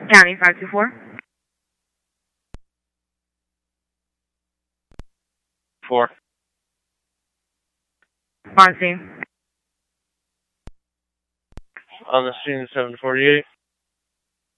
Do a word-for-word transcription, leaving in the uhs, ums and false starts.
County five two four. Four. On scene. On the scene, seven forty-eight.